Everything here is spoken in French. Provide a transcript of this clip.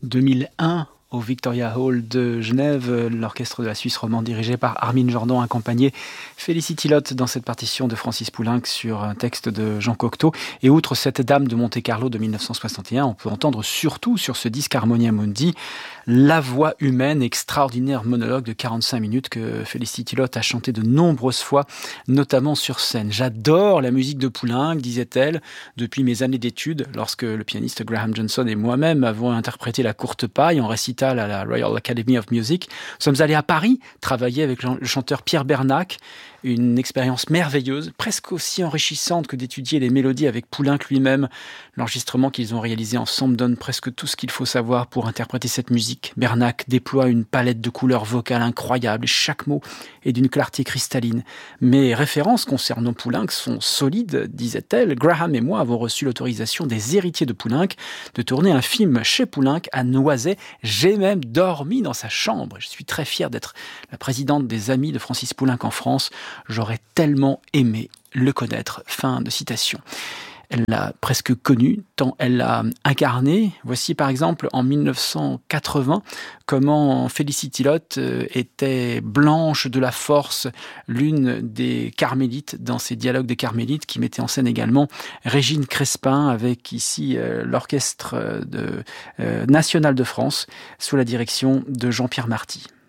2001 au Victoria Hall de Genève, l'orchestre de la Suisse romande dirigé par Armin Jordan accompagnait Félicity Lotte dans cette partition de Francis Poulenc sur un texte de Jean Cocteau. Et outre cette dame de Monte-Carlo de 1961, on peut entendre surtout sur ce disque Harmonia Mundi la voix humaine, extraordinaire monologue de 45 minutes que Félicity Lotte a chanté de nombreuses fois, notamment sur scène. J'adore la musique de Poulenc, disait-elle, depuis mes années d'études, lorsque le pianiste Graham Johnson et moi-même avons interprété la courte paille en récital à la Royal Academy of Music. Nous sommes allés à Paris travailler avec le chanteur Pierre Bernac, une expérience merveilleuse, presque aussi enrichissante que d'étudier les mélodies avec Poulenc lui-même. L'enregistrement qu'ils ont réalisé ensemble donne presque tout ce qu'il faut savoir pour interpréter cette musique. Bernac déploie une palette de couleurs vocales incroyable, et chaque mot est d'une clarté cristalline. Mes références concernant Poulenc sont solides, disait-elle. Graham et moi avons reçu l'autorisation des héritiers de Poulenc de tourner un film chez Poulenc à Noiset. J'ai même dormi dans sa chambre. Je suis très fière d'être la présidente des Amis de Francis Poulenc en France. J'aurais tellement aimé le connaître. Fin de citation. Elle l'a presque connu, tant elle l'a incarné. Voici par exemple en 1980 comment Félicity Lotte était Blanche de la Force, l'une des carmélites dans ces dialogues des carmélites qui mettait en scène également Régine Crespin avec ici l'orchestre national de France sous la direction de Jean-Pierre Marty.